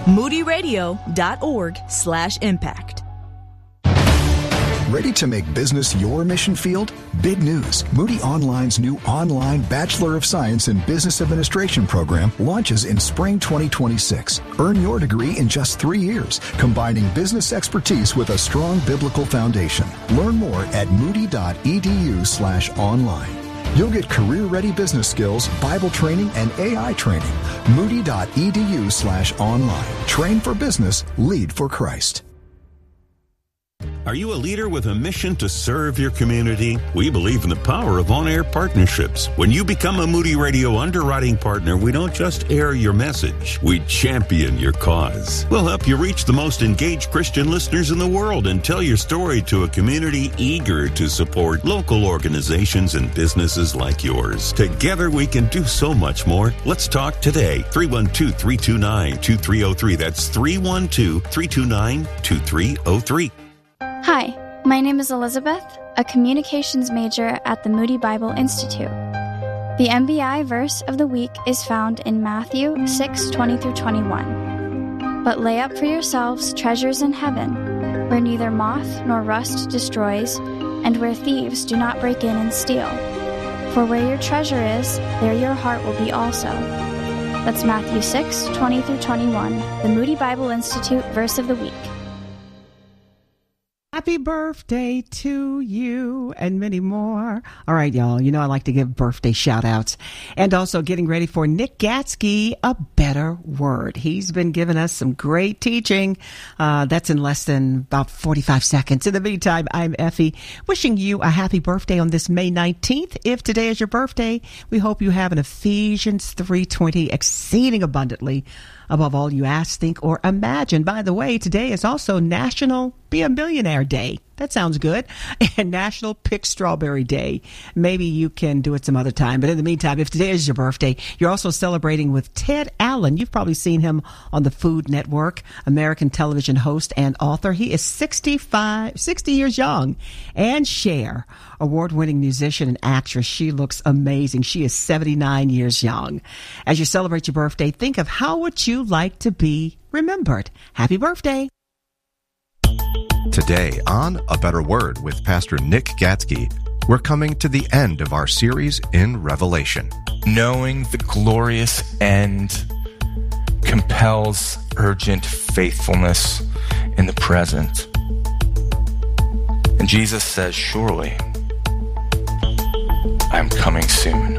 moodyradio.org/impact. Ready to make business your mission field? Big news. Moody Online's new online Bachelor of Science in Business Administration program launches in spring 2026. Earn your degree in just 3 years, combining business expertise with a strong biblical foundation. Learn more at moody.edu/online. You'll get career-ready business skills, Bible training, and AI training. Moody.edu/online. Train for business, lead for Christ. Are you a leader with a mission to serve your community? We believe in the power of on-air partnerships. When you become a Moody Radio underwriting partner, we don't just air your message, we champion your cause. We'll help you reach the most engaged Christian listeners in the world and tell your story to a community eager to support local organizations and businesses like yours. Together we can do so much more. Let's talk today. 312-329-2303. That's 312-329-2303. Hi, my name is Elizabeth, a communications major at the Moody Bible Institute. The MBI verse of the week is found in Matthew 6:20-21. But lay up for yourselves treasures in heaven, where neither moth nor rust destroys, and where thieves do not break in and steal. For where your treasure is, there your heart will be also. That's Matthew 6:20-21, the Moody Bible Institute verse of the week. Happy birthday to you and many more. All right, y'all. You know I like to give birthday shout-outs. And also getting ready for Nick Gatsky, A Better Word. He's been giving us some great teaching. That's in less than about 45 seconds. In the meantime, I'm Effie, wishing you a happy birthday on this May 19th. If today is your birthday, we hope you have an Ephesians 3:20 exceeding abundantly above all you ask, think, or imagine. By the way, today is also National Be a Millionaire Day. That sounds good. And National Pick Strawberry Day. Maybe you can do it some other time. But in the meantime, if today is your birthday, you're also celebrating with Ted Allen. You've probably seen him on the Food Network, American television host and author. He is 60 years young. And Cher, award-winning musician and actress. She looks amazing. She is 79 years young. As you celebrate your birthday, think of how would you like to be remembered. Happy birthday. Today on A Better Word with Pastor Nick Gatsky, we're coming to the end of our series in Revelation. Knowing the glorious end compels urgent faithfulness in the present. And Jesus says, surely, I'm coming soon.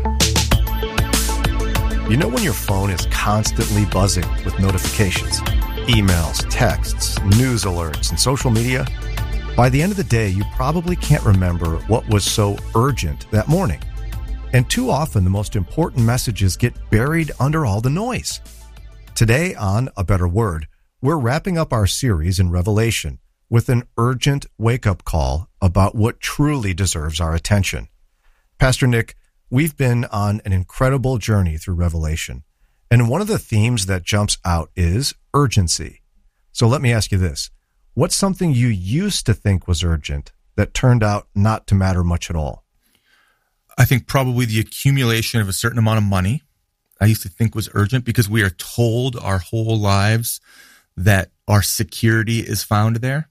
You know when your phone is constantly buzzing with notifications, emails, texts, news alerts, and social media? By the end of the day, you probably can't remember what was so urgent that morning. And too often, the most important messages get buried under all the noise. Today on A Better Word, we're wrapping up our series in Revelation with an urgent wake-up call about what truly deserves our attention. Pastor Nick, we've been on an incredible journey through Revelation, and one of the themes that jumps out is urgency. So let me ask you this. What's something you used to think was urgent that turned out not to matter much at all? I think probably the accumulation of a certain amount of money I used to think was urgent because we are told our whole lives that our security is found there.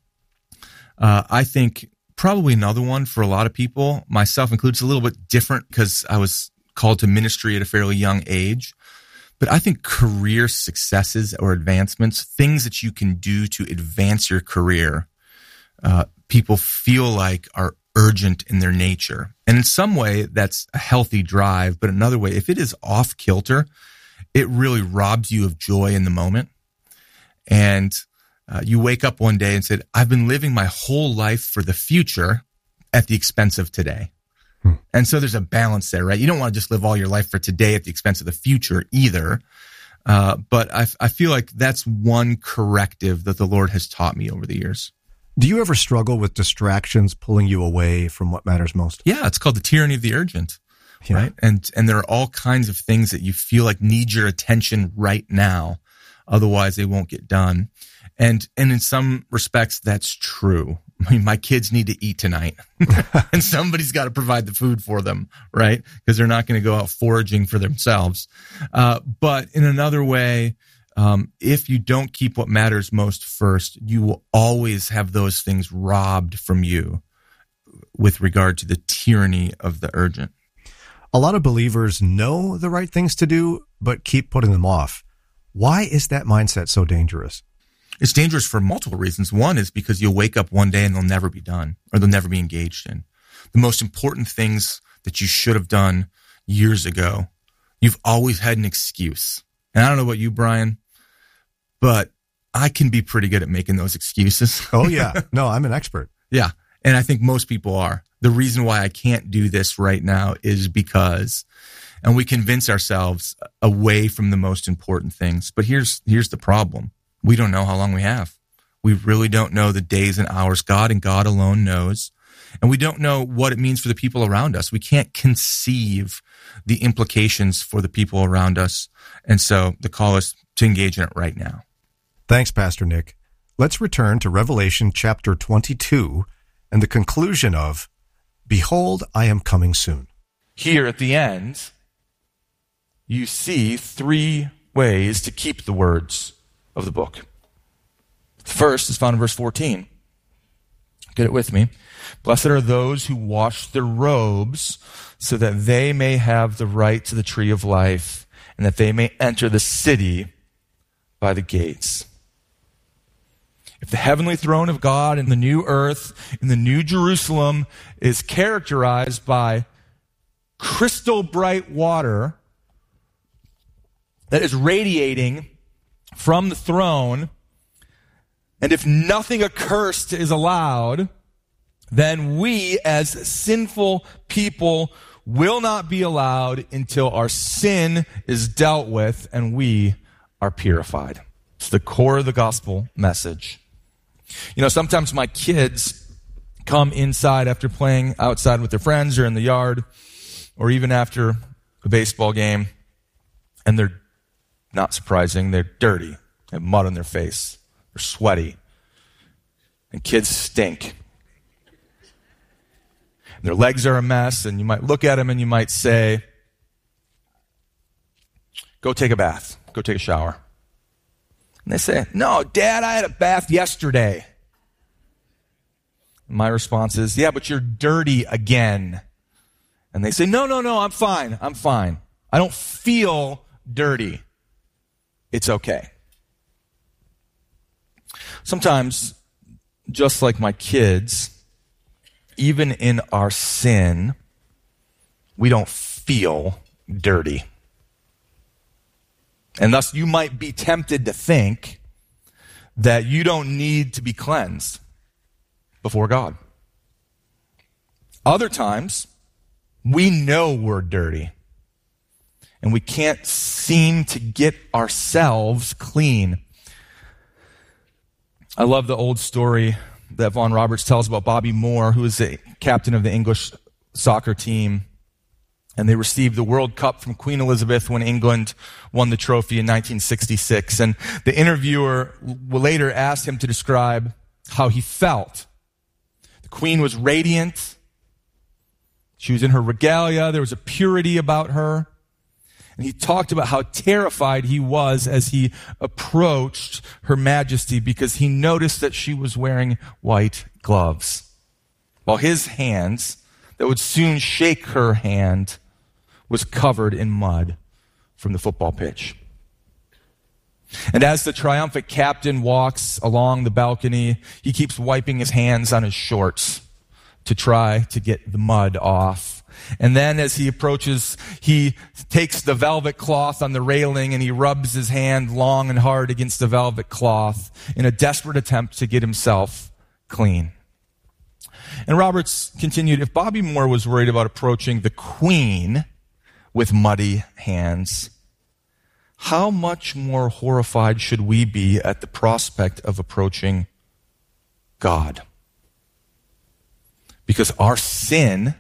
I think probably another one for a lot of people, myself included, it's a little bit different because I was called to ministry at a fairly young age. But I think career successes or advancements, things that you can do to advance your career, people feel like are urgent in their nature. And in some way, that's a healthy drive. But another way, if it is off kilter, it really robs you of joy in the moment. And you wake up one day and said, I've been living my whole life for the future at the expense of today. And so there's a balance there, right? You don't want to just live all your life for today at the expense of the future either. But I feel like that's one corrective that the Lord has taught me over the years. Do you ever struggle with distractions pulling you away from what matters most? Yeah, it's called the tyranny of the urgent, right? And there are all kinds of things that you feel like need your attention right now. Otherwise, they won't get done. And in some respects, that's true. I mean, my kids need to eat tonight and somebody's got to provide the food for them, right? Because they're not going to go out foraging for themselves. But in another way, If you don't keep what matters most first, you will always have those things robbed from you with regard to the tyranny of the urgent. A lot of believers know the right things to do, but keep putting them off. Why is that mindset so dangerous? It's dangerous for multiple reasons. One is because you'll wake up one day and they'll never be done, or they'll never be engaged in. The most important things that you should have done years ago, you've always had an excuse. And I don't know about you, Brian, but I can be pretty good at making those excuses. Oh, yeah. No, I'm an expert. Yeah. And I think most people are. The reason why I can't do this right now is because, and we convince ourselves away from the most important things. But here's the problem. We don't know how long we have. We really don't know the days and hours. God and God alone knows. And we don't know what it means for the people around us. We can't conceive the implications for the people around us. And so the call is to engage in it right now. Thanks, Pastor Nick. Let's return to Revelation chapter 22 and the conclusion of, "Behold, I am coming soon." Here at the end, you see 3 ways to keep the words of the book. The first is found in verse 14. Get it with me. "Blessed are those who wash their robes so that they may have the right to the tree of life and that they may enter the city by the gates." If the heavenly throne of God in the new earth, in the new Jerusalem, is characterized by crystal bright water that is radiating from the throne, and if nothing accursed is allowed, then we as sinful people will not be allowed until our sin is dealt with and we are purified. It's the core of the gospel message. You know, sometimes my kids come inside after playing outside with their friends or in the yard or even after a baseball game, and they're, not surprising, they're dirty. They have mud on their face. They're sweaty. And kids stink. And their legs are a mess, and you might look at them and you might say, "Go take a bath. Go take a shower." And they say, "No, Dad, I had a bath yesterday." And my response is, "Yeah, but you're dirty again." And they say, No, I'm fine. I'm fine. I don't feel dirty. It's okay." Sometimes, just like my kids, even in our sin, we don't feel dirty. And thus you might be tempted to think that you don't need to be cleansed before God. Other times, we know we're dirty and we can't seem to get ourselves clean. I love the old story that Vaughn Roberts tells about Bobby Moore, who is the captain of the English soccer team. And they received the World Cup from Queen Elizabeth when England won the trophy in 1966. And the interviewer later asked him to describe how he felt. The Queen was radiant. She was in her regalia. There was a purity about her. And he talked about how terrified he was as he approached Her Majesty because he noticed that she was wearing white gloves, while his hands, that would soon shake her hand, was covered in mud from the football pitch. And as the triumphant captain walks along the balcony, he keeps wiping his hands on his shorts to try to get the mud off. And then as he approaches, he takes the velvet cloth on the railing and he rubs his hand long and hard against the velvet cloth in a desperate attempt to get himself clean. And Roberts continued, if Bobby Moore was worried about approaching the Queen with muddy hands, how much more horrified should we be at the prospect of approaching God? Because our sin,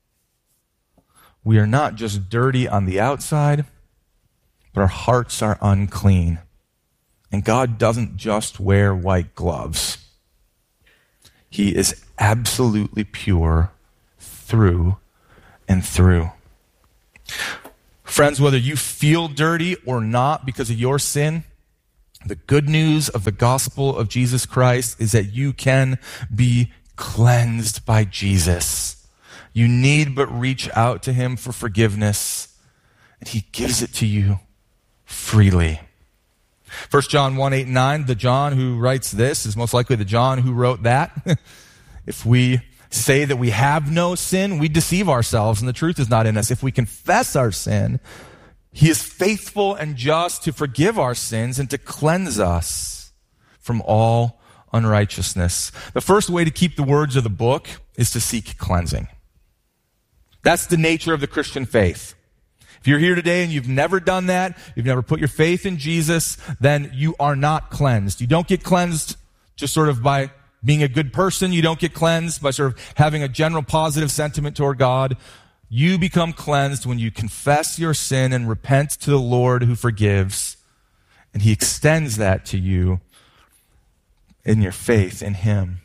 we are not just dirty on the outside, but our hearts are unclean. And God doesn't just wear white gloves. He is absolutely pure through and through. Friends, whether you feel dirty or not because of your sin, The good news of the gospel of Jesus Christ is that you can be cleansed by Jesus. You need but reach out to him for forgiveness, and he gives it to you freely. 1 John 1:8-9, the John who writes this is most likely the John who wrote that. If we say that we have no sin, we deceive ourselves and the truth is not in us. If we confess our sin, he is faithful and just to forgive our sins and to cleanse us from all unrighteousness. The first way to keep the words of the book is to seek cleansing. That's the nature of the Christian faith. If you're here today and you've never done that, you've never put your faith in Jesus, then you are not cleansed. You don't get cleansed just sort of by being a good person. You don't get cleansed by sort of having a general positive sentiment toward God. You become cleansed when you confess your sin and repent to the Lord who forgives, and he extends that to you in your faith in him.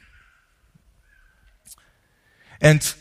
And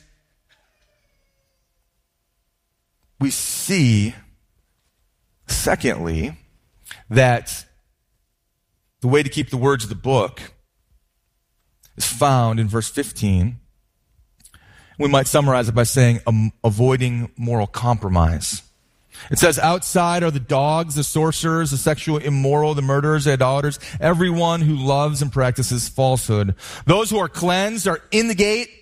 we see, secondly, that the way to keep the words of the book is found in verse 15. We might summarize it by saying avoiding moral compromise. It says, outside are the dogs, the sorcerers, the sexually immoral, the murderers, the idolaters, everyone who loves and practices falsehood. Those who are cleansed are in the gate.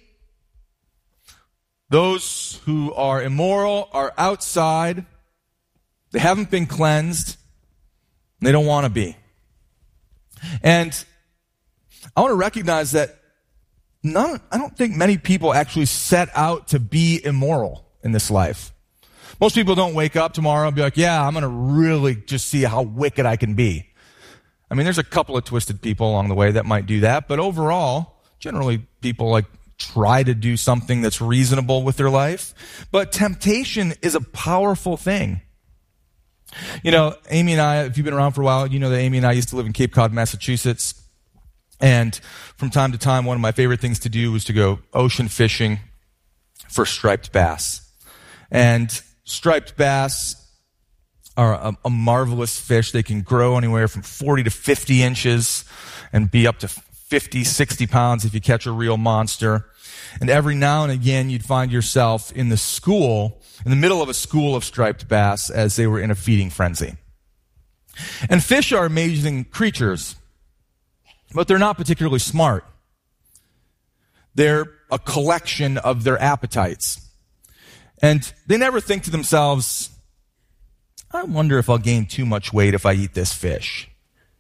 Those who are immoral are outside. They haven't been cleansed. They don't want to be. And I want to recognize that I don't think many people actually set out to be immoral in this life. Most people don't wake up tomorrow and be like, yeah, I'm going to really just see how wicked I can be. I mean, there's a couple of twisted people along the way that might do that, but overall, generally people try to do something that's reasonable with their life. But temptation is a powerful thing. You know, Amy and I, if you've been around for a while, you know that Amy and I used to live in Cape Cod, Massachusetts. And from time to time, one of my favorite things to do was to go ocean fishing for striped bass. And striped bass are a marvelous fish. They can grow anywhere from 40 to 50 inches and be up to 50, 60 pounds if you catch a real monster. And every now and again, you'd find yourself in the middle of a school of striped bass as they were in a feeding frenzy. And fish are amazing creatures, but they're not particularly smart. They're a collection of their appetites. And they never think to themselves, I wonder if I'll gain too much weight if I eat this fish.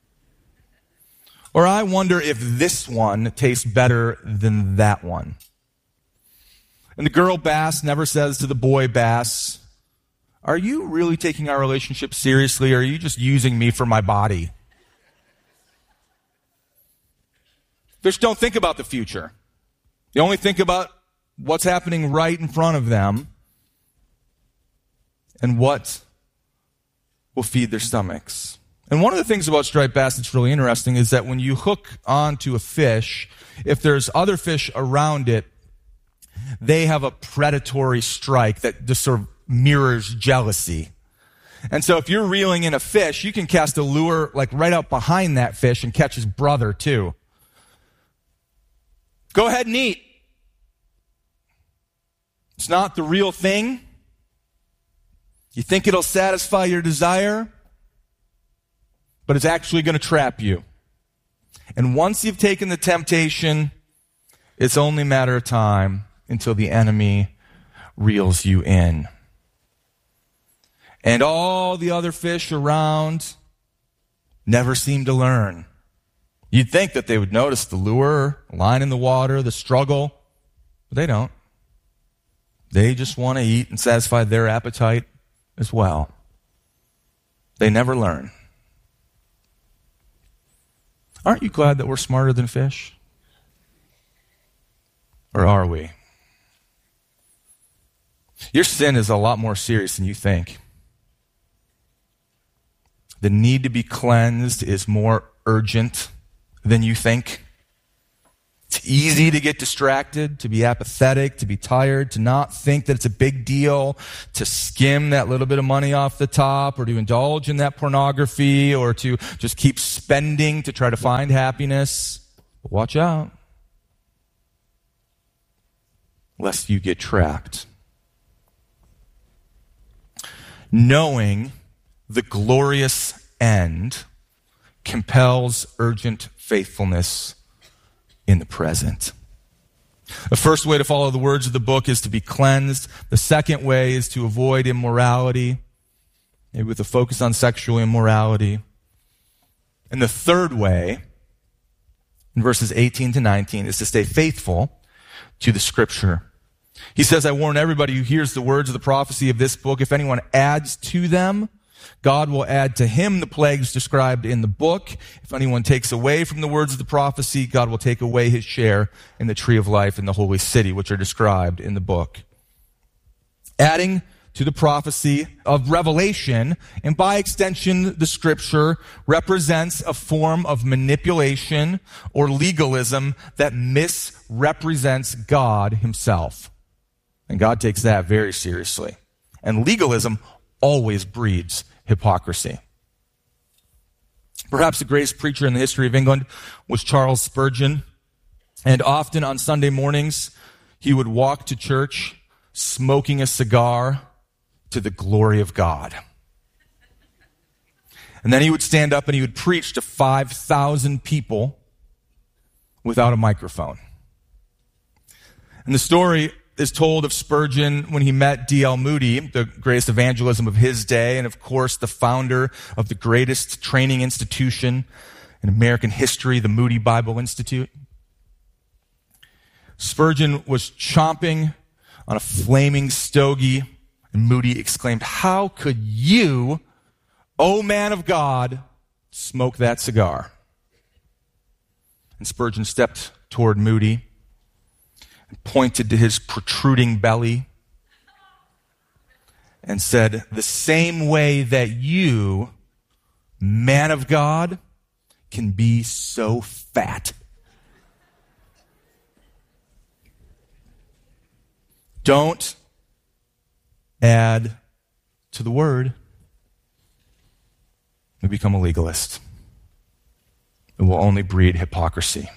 Or I wonder if this one tastes better than that one. And the girl bass never says to the boy bass, are you really taking our relationship seriously, or are you just using me for my body? Fish don't think about the future. They only think about what's happening right in front of them and what will feed their stomachs. And one of the things about striped bass that's really interesting is that when you hook onto a fish, if there's other fish around it, they have a predatory strike that just sort of mirrors jealousy. And so if you're reeling in a fish, you can cast a lure right out behind that fish and catch his brother too. Go ahead and eat. It's not the real thing. You think it'll satisfy your desire, but it's actually going to trap you. And once you've taken the temptation, it's only a matter of time until the enemy reels you in. And all the other fish around never seem to learn. You'd think that they would notice the lure, line in the water, the struggle, but they don't. They just want to eat and satisfy their appetite as well. They never learn. Aren't you glad that we're smarter than fish? Or are we? Your sin is a lot more serious than you think. The need to be cleansed is more urgent than you think. It's easy to get distracted, to be apathetic, to be tired, to not think that it's a big deal, to skim that little bit of money off the top, or to indulge in that pornography, or to just keep spending to try to find happiness. But watch out, lest you get trapped. Knowing the glorious end compels urgent faithfulness in the present. The first way to follow the words of the book is to be cleansed. The second way is to avoid immorality, maybe with a focus on sexual immorality. And the third way, in verses 18 to 19, is to stay faithful to the Scripture. He says, I warn everybody who hears the words of the prophecy of this book, if anyone adds to them, God will add to him the plagues described in the book. If anyone takes away from the words of the prophecy, God will take away his share in the tree of life in the holy city, which are described in the book. Adding to the prophecy of Revelation, and by extension, the Scripture, represents a form of manipulation or legalism that misrepresents God himself. And God takes that very seriously. And legalism always breeds hypocrisy. Perhaps the greatest preacher in the history of England was Charles Spurgeon. And often on Sunday mornings, he would walk to church smoking a cigar to the glory of God. And then he would stand up and he would preach to 5,000 people without a microphone. And the story is told of Spurgeon when he met D.L. Moody, the greatest evangelism of his day, and of course the founder of the greatest training institution in American history, the Moody Bible Institute. Spurgeon was chomping on a flaming stogie, and Moody exclaimed, "How could you, O man of God, smoke that cigar?" And Spurgeon stepped toward Moody and pointed to his protruding belly and said, "The same way that you, man of God, can be so fat." Don't add to the word. We become a legalist. It will only breed hypocrisy.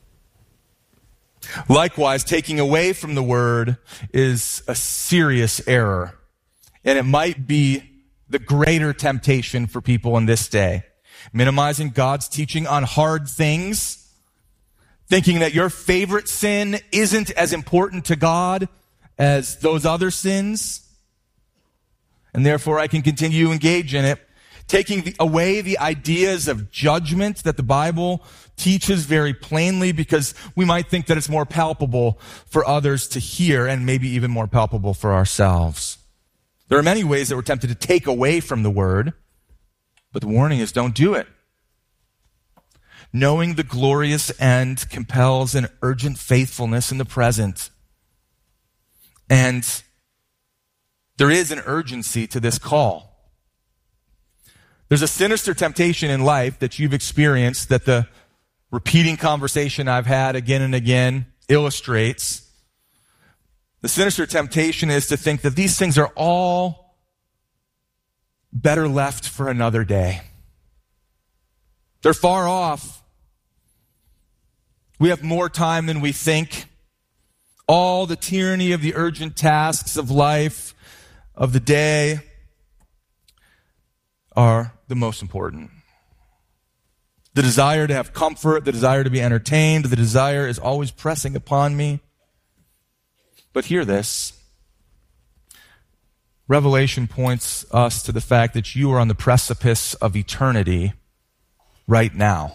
Likewise, taking away from the word is a serious error. And it might be the greater temptation for people in this day. Minimizing God's teaching on hard things, thinking that your favorite sin isn't as important to God as those other sins, and therefore I can continue to engage in it. Taking away the ideas of judgment that the Bible teaches very plainly, because we might think that it's more palpable for others to hear and maybe even more palpable for ourselves. There are many ways that we're tempted to take away from the word, but the warning is don't do it. Knowing the glorious end compels an urgent faithfulness in the present. And there is an urgency to this call. There's a sinister temptation in life that you've experienced that the repeating conversation I've had again and again illustrates. The sinister temptation is to think that these things are all better left for another day. They're far off. We have more time than we think. All the tyranny of the urgent tasks of life, of the day, are the most important. The desire to have comfort, the desire to be entertained, the desire is always pressing upon me. But hear this. Revelation points us to the fact that you are on the precipice of eternity right now.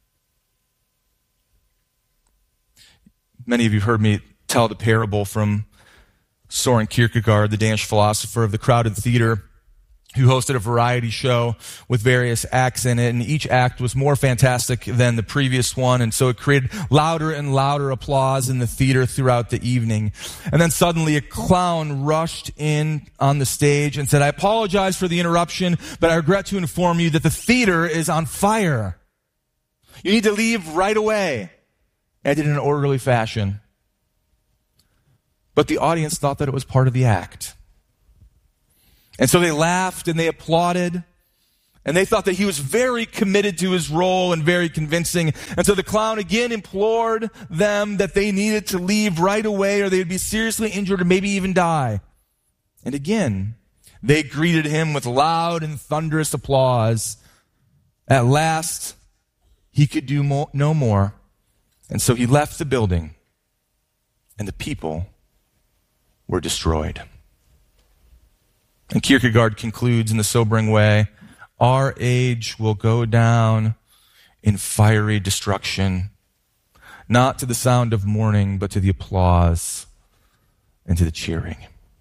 Many of you have heard me tell the parable from Soren Kierkegaard, the Danish philosopher, of the crowded theater who hosted a variety show with various acts in it, and each act was more fantastic than the previous one, and so it created louder and louder applause in the theater throughout the evening. And then suddenly a clown rushed in on the stage and said, "I apologize for the interruption, but I regret to inform you that the theater is on fire. You need to leave right away." ended in an orderly fashion. But the audience thought that it was part of the act. And so they laughed and they applauded. And they thought that he was very committed to his role and very convincing. And so the clown again implored them that they needed to leave right away or they would be seriously injured or maybe even die. And again, they greeted him with loud and thunderous applause. At last, he could do no more. And so he left the building, and the people were destroyed. And Kierkegaard concludes in the sobering way, our age will go down in fiery destruction, not to the sound of mourning, but to the applause and to the cheering.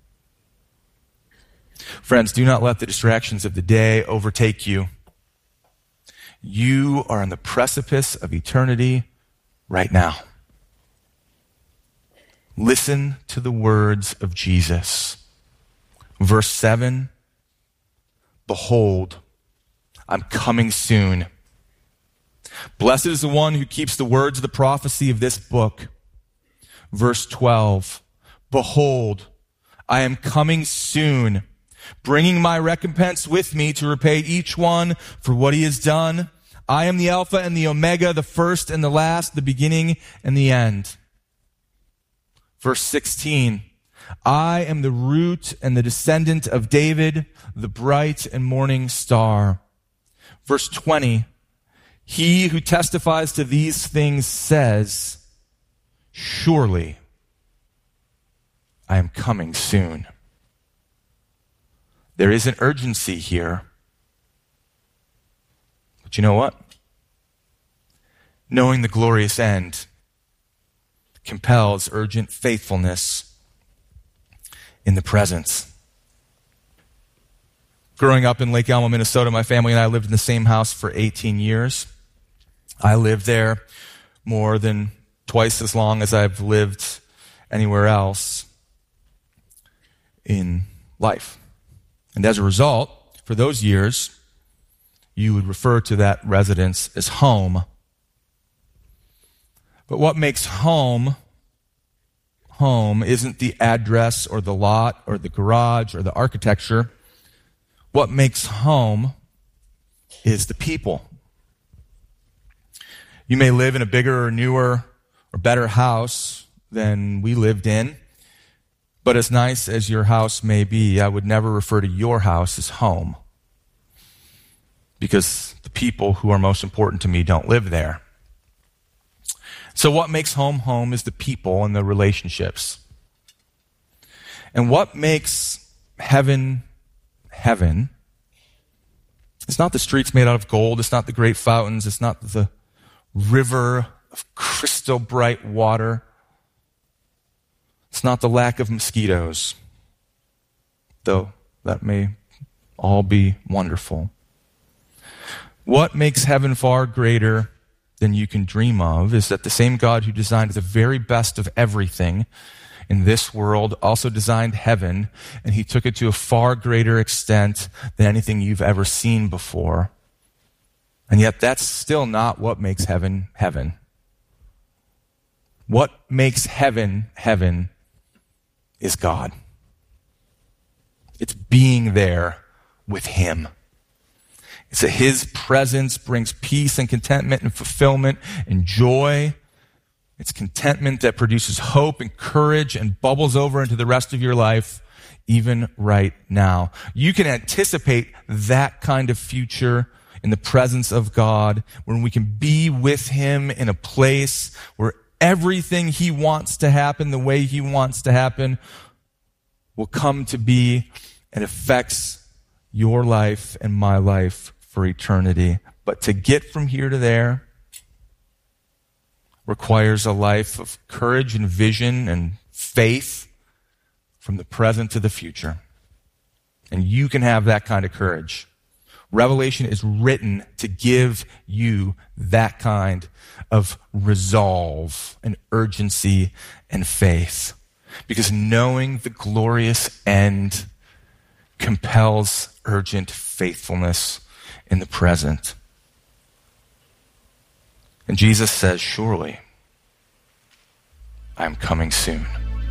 Friends, do not let the distractions of the day overtake you. You are on the precipice of eternity right now. Listen to the words of Jesus. Verse 7, behold, I'm coming soon. Blessed is the one who keeps the words of the prophecy of this book. Verse 12, behold, I am coming soon, bringing my recompense with me to repay each one for what he has done. I am the Alpha and the Omega, the first and the last, the beginning and the end. Verse 16, I am the root and the descendant of David, the bright and morning star. Verse 20, he who testifies to these things says, surely I am coming soon. There is an urgency here. But you know what? Knowing the glorious end compels urgent faithfulness in the presence. Growing up in Lake Elmo, Minnesota, my family and I lived in the same house for 18 years. I lived there more than twice as long as I've lived anywhere else in life. And as a result, for those years, you would refer to that residence as home. But what makes home isn't the address or the lot or the garage or the architecture. What makes home is the people. You may live in a bigger or newer or better house than we lived in, but as nice as your house may be, I would never refer to your house as home, because the people who are most important to me don't live there. So what makes home home is the people and the relationships. And what makes heaven heaven, it's not the streets made out of gold, it's not the great fountains, it's not the river of crystal bright water, it's not the lack of mosquitoes, though that may all be wonderful. What makes heaven far greater than you can dream of is that the same God who designed the very best of everything in this world also designed heaven, and he took it to a far greater extent than anything you've ever seen before. And yet that's still not what makes heaven heaven. What makes heaven heaven is God. It's being there with him. It's that his presence brings peace and contentment and fulfillment and joy. It's contentment that produces hope and courage and bubbles over into the rest of your life, even right now. You can anticipate that kind of future in the presence of God, when we can be with him in a place where everything he wants to happen the way he wants to happen will come to be and affects your life and my life for eternity. But to get from here to there requires a life of courage and vision and faith from the present to the future. And you can have that kind of courage. Revelation is written to give you that kind of resolve and urgency and faith. Because knowing the glorious end compels urgent faithfulness in the present. And Jesus says, surely I am coming soon.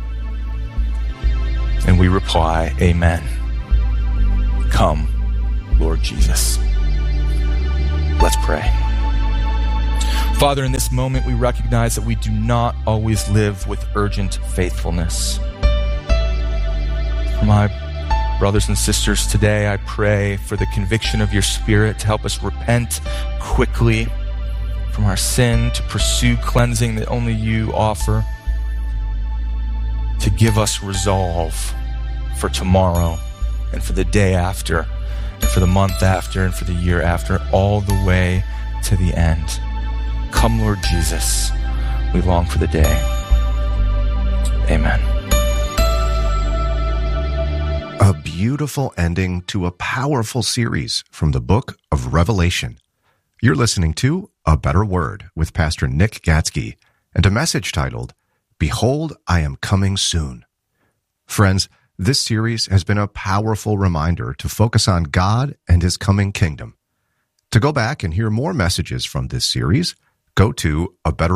And we reply, Amen. Come, Lord Jesus. Let's pray. Father, in this moment, we recognize that we do not always live with urgent faithfulness. For my brothers and sisters today, I pray for the conviction of your Spirit to help us repent quickly from our sin, to pursue cleansing that only you offer, to give us resolve for tomorrow and for the day after and for the month after and for the year after, all the way to the end. Come, Lord Jesus, we long for the day. Amen. A beautiful ending to a powerful series from the book of Revelation. You're listening to A Better Word with Pastor Nick Gatzke and a message titled, Behold, I am coming soon. Friends, this series has been a powerful reminder to focus on God and His coming kingdom. To go back and hear more messages from this series, go to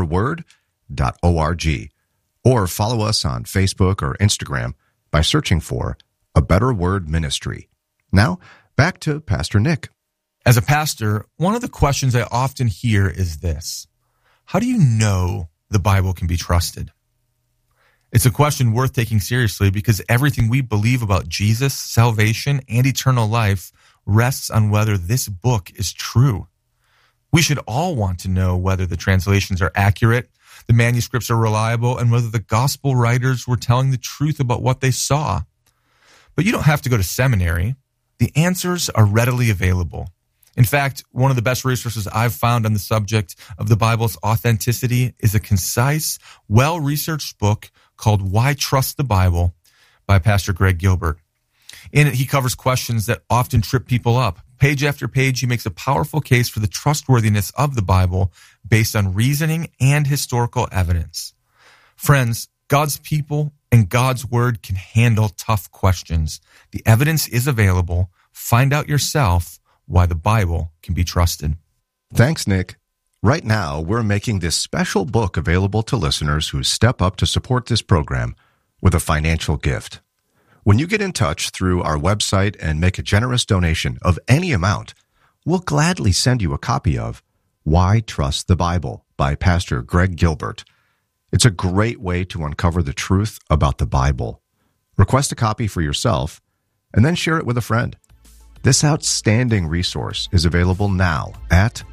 abetterword.org or follow us on Facebook or Instagram by searching for A Better Word Ministry. Now, back to Pastor Nick. As a pastor, one of the questions I often hear is this: how do you know the Bible can be trusted? It's a question worth taking seriously because everything we believe about Jesus, salvation, and eternal life rests on whether this book is true. We should all want to know whether the translations are accurate, the manuscripts are reliable, and whether the gospel writers were telling the truth about what they saw. But you don't have to go to seminary. The answers are readily available. In fact, one of the best resources I've found on the subject of the Bible's authenticity is a concise, well-researched book called Why Trust the Bible by Pastor Greg Gilbert. In it, he covers questions that often trip people up. Page after page, he makes a powerful case for the trustworthiness of the Bible based on reasoning and historical evidence. Friends, God's people and God's word can handle tough questions. The evidence is available. Find out yourself why the Bible can be trusted. Thanks, Nick. Right now, we're making this special book available to listeners who step up to support this program with a financial gift. When you get in touch through our website and make a generous donation of any amount, we'll gladly send you a copy of Why Trust the Bible by Pastor Greg Gilbert. It's a great way to uncover the truth about the Bible. Request a copy for yourself and then share it with a friend. This outstanding resource is available now at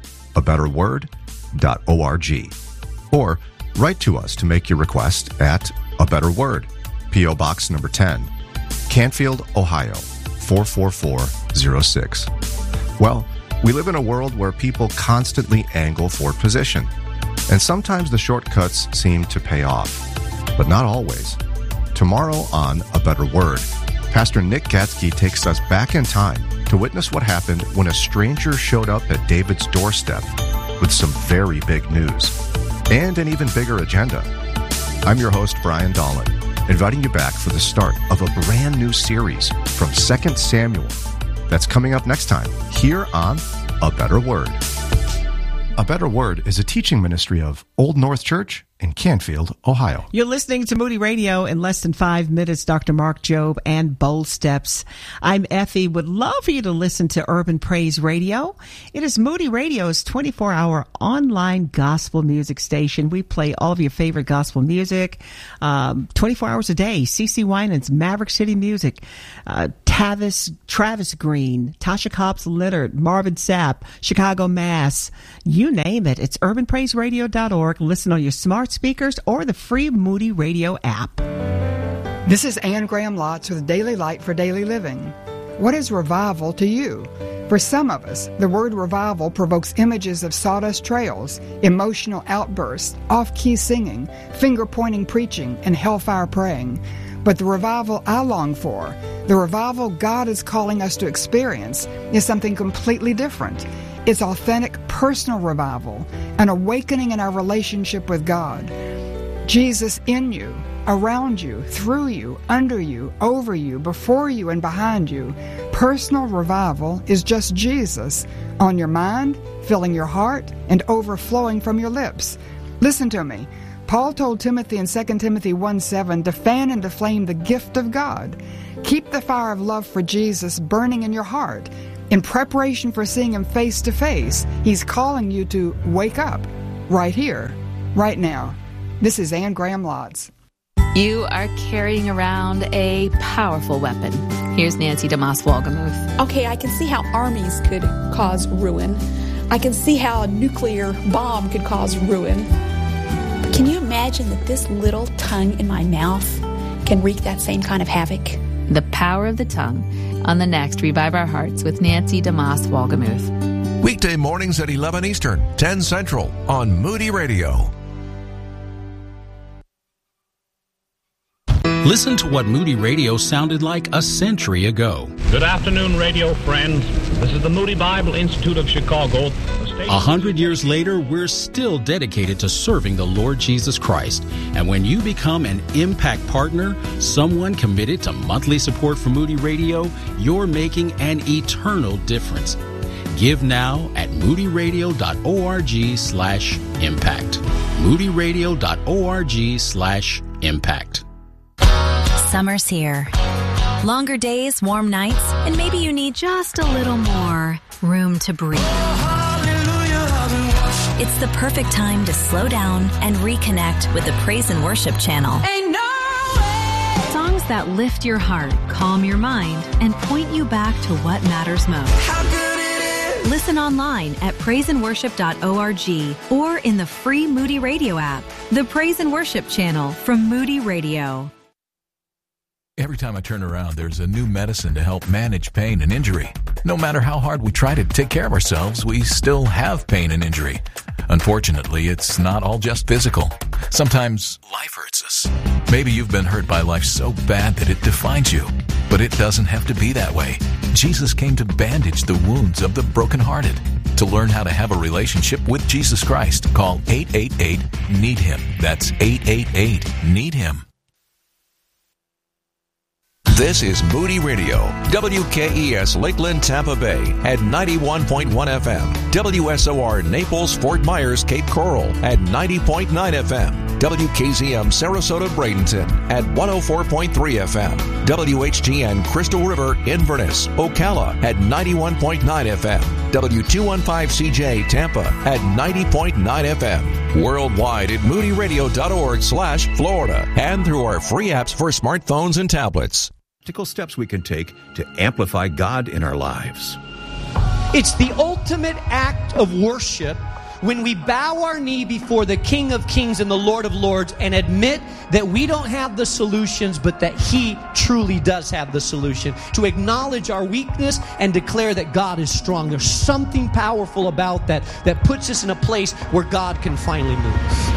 abetterword.org. Or write to us to make your request at A Better Word, P.O. Box number 10, Canfield, Ohio, 44406. Well, we live in a world where people constantly angle for position, and sometimes the shortcuts seem to pay off, but not always. Tomorrow on A Better Word, Pastor Nick Gatzke takes us back in time to witness what happened when a stranger showed up at David's doorstep with some very big news and an even bigger agenda. I'm your host, Brian Dolan, inviting you back for the start of a brand new series from 2 Samuel that's coming up next time here on A Better Word. A Better Word is a teaching ministry of Old North Church in Canfield, Ohio. You're listening to Moody Radio. In less than 5 minutes, Dr. Mark Jobe and Bold Steps. I'm Effie. Would love for you to listen to Urban Praise Radio. It is Moody Radio's 24-hour online gospel music station. We play all of your favorite gospel music 24 hours a day. CeCe Winans, Maverick City Music, Travis Green, Tasha Cobbs Leonard, Marvin Sapp, Chicago Mass, you name it. It's urbanpraiseradio.org. Listen on your smart speakers or the free Moody Radio app. This is Ann Graham Lotz with Daily Light for Daily Living. What is revival to you? For some of us, the word revival provokes images of sawdust trails, emotional outbursts, off-key singing, finger-pointing preaching, and hellfire praying. But the revival I long for, the revival God is calling us to experience, is something completely different. It's authentic personal revival, an awakening in our relationship with God. Jesus in you, around you, through you, under you, over you, before you, and behind you. Personal revival is just Jesus on your mind, filling your heart, and overflowing from your lips. Listen to me. Paul told Timothy in 2 Timothy 1:7 to fan into flame the gift of God. Keep the fire of love for Jesus burning in your heart. In preparation for seeing Him face to face, He's calling you to wake up right here, right now. This is Anne Graham Lotz. You are carrying around a powerful weapon. Here's Nancy DeMoss Wolgemuth. Okay, I can see how armies could cause ruin. I can see how a nuclear bomb could cause ruin. But can you imagine that this little tongue in my mouth can wreak that same kind of havoc? The power of the tongue on the next Revive Our Hearts with Nancy DeMoss Wolgemuth. Weekday mornings at 11 Eastern, 10 Central on Moody Radio. Listen to what Moody Radio sounded like a century ago. Good afternoon, radio friends. This is the Moody Bible Institute of Chicago. 100 years later, we're still dedicated to serving the Lord Jesus Christ. And when you become an Impact partner, someone committed to monthly support for Moody Radio, you're making an eternal difference. Give now at moodyradio.org/impact. moodyradio.org/impact. Summer's here. Longer days, warm nights, and maybe you need just a little more room to breathe. It's the perfect time to slow down and reconnect with the Praise and Worship channel. Songs that lift your heart, calm your mind, and point you back to what matters most. Listen online at praiseandworship.org or in the free Moody Radio app. The Praise and Worship channel from Moody Radio. Every time I turn around, there's a new medicine to help manage pain and injury. No matter how hard we try to take care of ourselves, we still have pain and injury. Unfortunately, it's not all just physical. Sometimes life hurts us. Maybe you've been hurt by life so bad that it defines you. But it doesn't have to be that way. Jesus came to bandage the wounds of the brokenhearted. To learn how to have a relationship with Jesus Christ, call 888-NEED-HIM. That's 888-NEED-HIM. This is Moody Radio, WKES Lakeland, Tampa Bay at 91.1 FM, WSOR Naples, Fort Myers, Cape Coral at 90.9 FM, WKZM Sarasota, Bradenton at 104.3 FM, WHTN Crystal River, Inverness, Ocala at 91.9 FM, W215CJ Tampa at 90.9 FM, worldwide at moodyradio.org/Florida, and through our free apps for smartphones and tablets. Practical steps we can take to amplify God in our lives. It's the ultimate act of worship when we bow our knee before the King of Kings and the Lord of Lords and admit that we don't have the solutions, but that He truly does have the solution. To acknowledge our weakness and declare that God is strong. There's something powerful about that puts us in a place where God can finally move.